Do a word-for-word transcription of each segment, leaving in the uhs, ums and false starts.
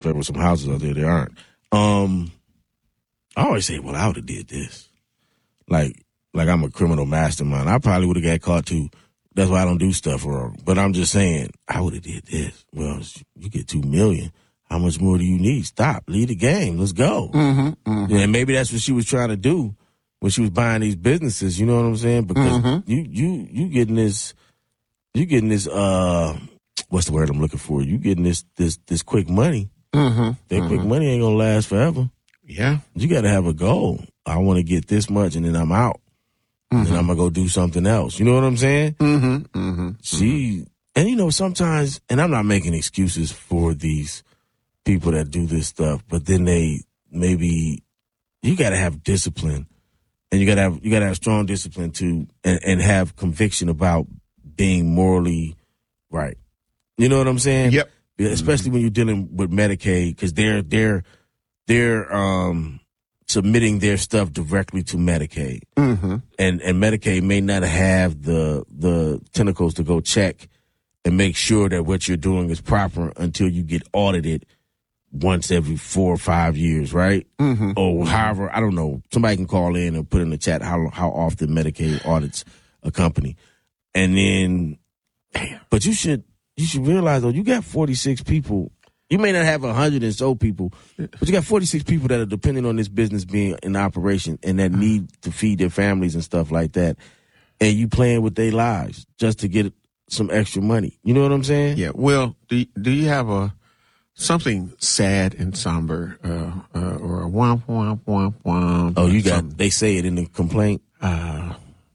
there were some houses out there. There aren't. Um, I always say, well, I would have did this. Like, like I'm a criminal mastermind. I probably would have got caught too. That's why I don't do stuff wrong. But I'm just saying, I would have did this. Well, you get two million. How much more do you need? Stop. Leave the game. Let's go. Mm-hmm, mm-hmm. And maybe that's what she was trying to do when she was buying these businesses. You know what I'm saying? Because mm-hmm. you, you, you getting this, you getting this, uh, what's the word I'm looking for? You getting this, this, this quick money. Mm-hmm, that mm-hmm. quick money ain't going to last forever. Yeah. You got to have a goal. I want to get this much and then I'm out. Mm-hmm. And I'm going to go do something else. You know what I'm saying? Mm-hmm, mm-hmm, she, and you know, sometimes, and I'm not making excuses for these people that do this stuff, but then they maybe, you got to have discipline, and you got to have you got to have strong discipline too, and, and have conviction about being morally right. You know what I'm saying? Yep. Especially mm-hmm. when you're dealing with Medicaid, because they're they're they're um submitting their stuff directly to Medicaid, mm-hmm. and and Medicaid may not have the the tentacles to go check and make sure that what you're doing is proper until you get audited once every four or five years, right? Mm-hmm. Or however, I don't know. Somebody can call in and put in the chat how how often Medicaid audits a company. And then, damn. But you should you should realize, though, you got forty-six people. You may not have one hundred and so people, but you got forty-six people that are dependent on this business being in operation and that need to feed their families and stuff like that. And you playing with their lives just to get some extra money. You know what I'm saying? Yeah. Well, do, do you have a something sad and somber, uh, uh, or a womp, womp, womp, womp? Oh, you got, something? they say it in the complaint? Uh,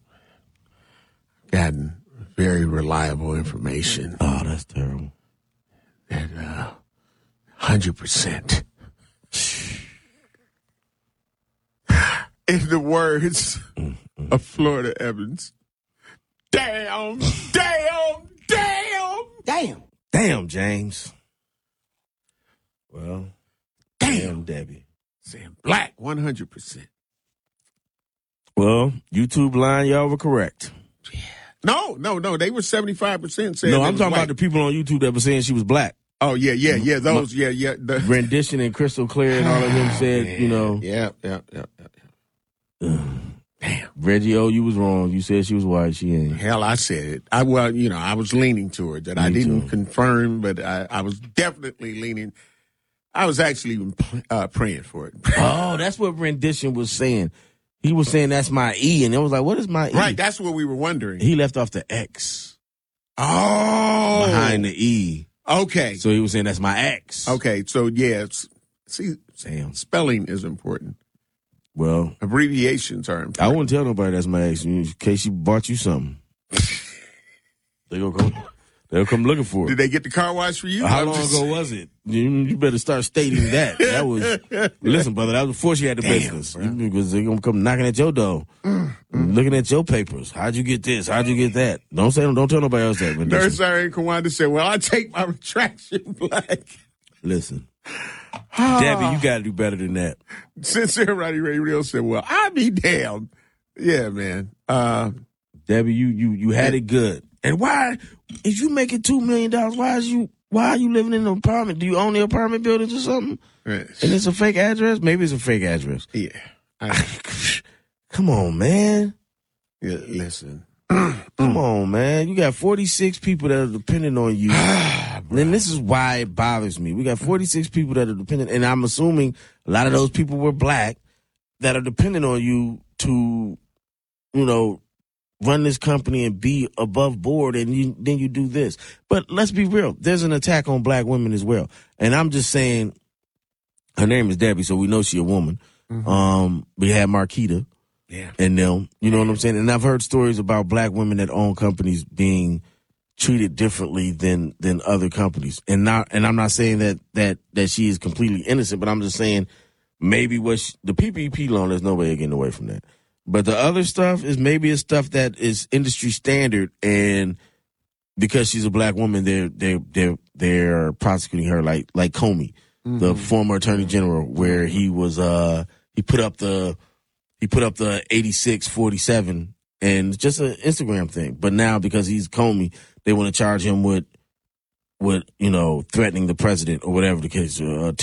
gotten very reliable information. Oh, that's terrible. That, uh, one hundred percent. In the words mm-hmm. of Florida Evans, damn, damn, damn. Damn. Damn, James. Well, damn, damn Debbie. Saying black, one hundred percent. Well, YouTube line, y'all were correct. Yeah. No, no, no. They were seventy-five percent saying No, I'm talking white. about the people on YouTube that were saying she was black. Oh, yeah, yeah, yeah. Those, yeah, yeah. The Rendition and Crystal Clear and all of them said, yeah, you know. Yeah, yeah, yeah, yeah. yeah. Damn. Reggie O, you was wrong. You said she was white. She ain't. Hell, I said it. I well, you know, I was leaning toward that. Me I didn't too. confirm, but I, I was definitely leaning. I was actually even uh, praying for it. Oh, that's what Rendition was saying. He was saying that's my E, and it was like, what is my E? Right, that's what we were wondering. He left off the X. Oh. Behind the E. Okay. So he was saying that's my X. Okay, so yeah, see, Damn. Spelling is important. Well, abbreviations are important. I wouldn't tell nobody that's my ex in case she bought you something. they gonna come. They'll come looking for it. Did they get the car wash for you? How I'm long just... ago was it? You, you better start stating that. That was listen, brother. That was before she had the Damn, business. You, because they're gonna come knocking at your door, mm, mm. looking at your papers. How'd you get this? How'd you get that? Don't say. Don't tell nobody else that. Nurse Irene Kawanda said, "Well, I take my retraction back." Listen. Debbie, you got to do better than that. Sincere Roddy Ray Real said, well, I be damned. Yeah, man. Uh, Debbie, you you you had it good. And why, if you making two million dollars, why is you why are you living in an apartment? Do you own the apartment buildings or something? Right. And it's a fake address? Maybe it's a fake address. Yeah. I, Come on, man. Yeah, listen. Come on, man. You got forty-six people that are dependent on you. And this is why it bothers me. We got forty-six people that are dependent, and I'm assuming a lot of those people were black that are dependent on you to, you know, run this company and be above board, and you, then you do this. But let's be real. There's an attack on black women as well. And I'm just saying, her name is Debbie, so we know she's a woman. Mm-hmm. Um, we had Marquita. Yeah. And them, you know what I'm saying? And I've heard stories about black women that own companies being treated differently than than other companies. And not and I'm not saying that that that she is completely innocent, but I'm just saying maybe what she, the P P P loan, there's no way of getting away from that. But the other stuff is maybe it's stuff that is industry standard, and because she's a black woman, they're they're they're they're prosecuting her like like Comey, mm-hmm. the former attorney general, where he was uh he put up the He put up the eighty-six forty-seven, and it's just an Instagram thing. But now, because he's Comey, they want to charge him with, with you know, threatening the president or whatever the case, uh,